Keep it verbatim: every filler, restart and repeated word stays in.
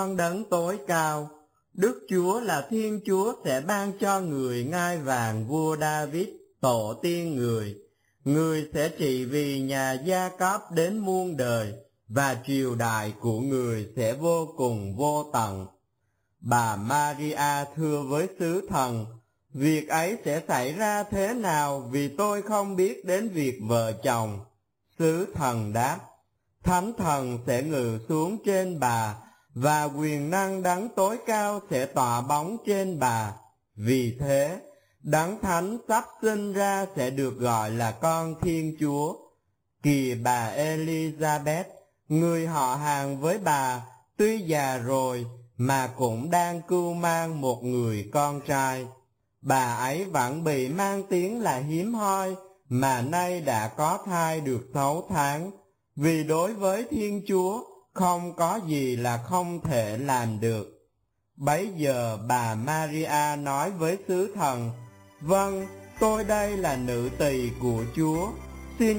con đấng tối cao. Đức Chúa là Thiên Chúa sẽ ban cho người ngai vàng vua David, tổ tiên người. Người sẽ trị vì nhà Gia-cốp đến muôn đời, và triều đại của người sẽ vô cùng vô tận. Bà Maria thưa với sứ thần, việc ấy sẽ xảy ra thế nào, vì tôi không biết đến việc vợ chồng. Sứ thần đáp, Thánh Thần sẽ ngự xuống trên bà, và quyền năng đấng tối cao sẽ tỏa bóng trên bà. Vì thế, đấng thánh sắp sinh ra sẽ được gọi là con Thiên Chúa. Kìa bà Elizabeth, người họ hàng với bà, tuy già rồi mà cũng đang cưu mang một người con trai. Bà ấy vẫn bị mang tiếng là hiếm hoi, mà nay đã có thai được sáu tháng, vì đối với Thiên Chúa không có gì là không thể làm được. Bấy giờ bà Maria nói với sứ thần, vâng, tôi đây là nữ tỳ của Chúa,